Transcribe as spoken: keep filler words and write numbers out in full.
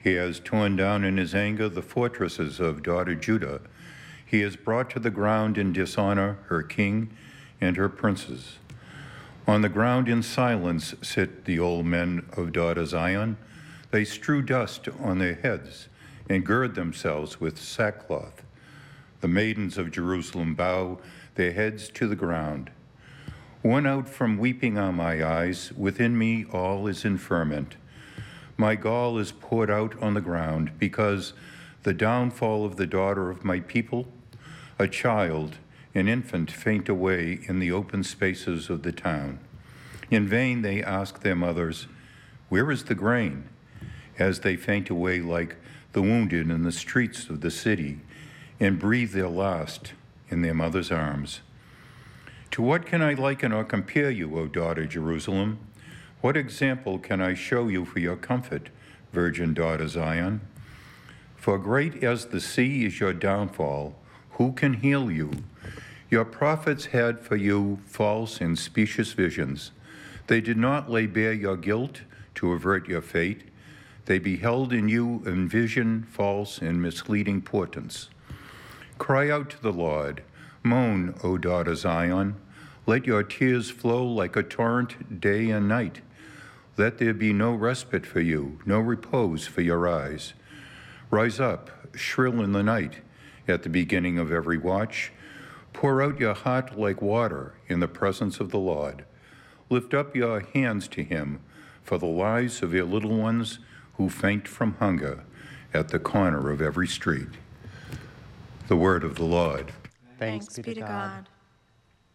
He has torn down in his anger the fortresses of daughter Judah. He has brought to the ground in dishonor her king and her princes. On the ground in silence sit the old men of daughter Zion. They strew dust on their heads and gird themselves with sackcloth. The maidens of Jerusalem bow their heads to the ground. Worn out from weeping on my eyes, within me all is in ferment. My gall is poured out on the ground because the downfall of the daughter of my people, a child, an infant faint away in the open spaces of the town. In vain they ask their mothers, "Where is the grain?" as they faint away like the wounded in the streets of the city and breathe their last in their mother's arms. To what can I liken or compare you, O daughter Jerusalem? What example can I show you for your comfort, virgin daughter Zion? For great as the sea is your downfall, who can heal you? Your prophets had for you false and specious visions. They did not lay bare your guilt to avert your fate. They beheld in you in vision false and misleading portents. Cry out to the Lord. Moan, O daughter Zion. Let your tears flow like a torrent day and night. Let there be no respite for you, no repose for your eyes. Rise up, shrill in the night, at the beginning of every watch. Pour out your heart like water in the presence of the Lord. Lift up your hands to him for the lives of your little ones who faint from hunger at the corner of every street. The word of the Lord. Thanks, Thanks be to God. God.